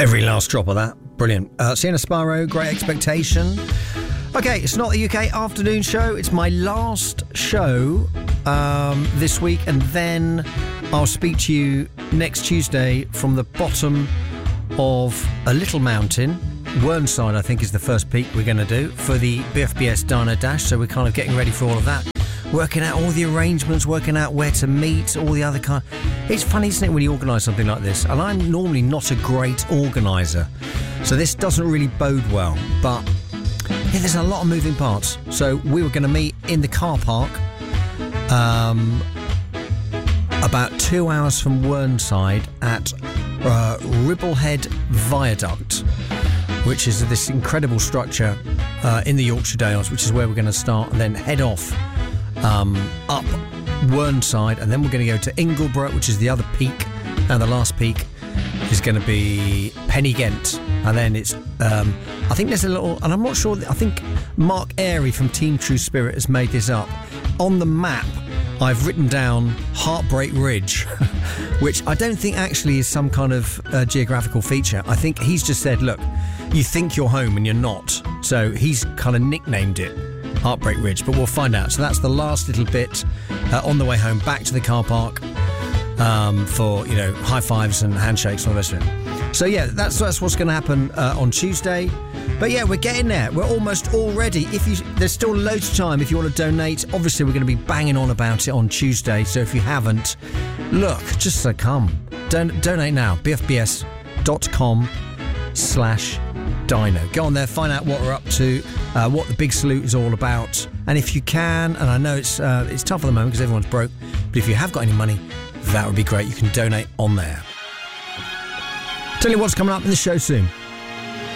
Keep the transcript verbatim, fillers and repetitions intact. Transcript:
Every last drop of that. Brilliant. Uh, Sienna Sparrow, Great Expectation. Okay, it's not the U K afternoon show. It's my last show um, this week, and then I'll speak to you next Tuesday from the bottom of a little mountain. Whernside, I think, is the first peak we're going to do for the B F B S Dino Dash, so we're kind of getting ready for all of that. Working out all the arrangements, working out where to meet, all the other kind. It's funny, isn't it, when you organise something like this? And I'm normally not a great organiser, so this doesn't really bode well. But yeah, there's a lot of moving parts. So we were going to meet in the car park, um, about two hours from Whernside at uh, Ribblehead Viaduct, which is this incredible structure uh, in the Yorkshire Dales, which is where we're going to start, and then head off um, up Whernside, and then we're going to go to Ingleborough, which is the other peak, and the last peak is going to be Pennygent, and then it's um, I think there's a little, and I'm not sure, I think Mark Airy from Team True Spirit has made this up. On the map I've written down Heartbreak Ridge, which I don't think actually is some kind of uh, geographical feature. I think he's just said, look, you think you're home and you're not, so he's kind of nicknamed it Heartbreak Ridge, but we'll find out. So that's the last little bit uh, on the way home back to the car park um, for, you know, high fives and handshakes and all the rest of it. So yeah, that's that's what's going to happen uh, on Tuesday. But yeah, we're getting there. We're almost all ready. If you, there's still loads of time if you want to donate. Obviously, we're going to be banging on about it on Tuesday. So if you haven't, look, just succumb. Don- donate now. B F B S dot com slash Dino. Go on there, find out what we're up to, uh, what the Big Salute is all about, and if you can, and I know it's uh, it's tough at the moment because everyone's broke, but if you have got any money, that would be great. You can donate on there. Tell you what's coming up in the show soon.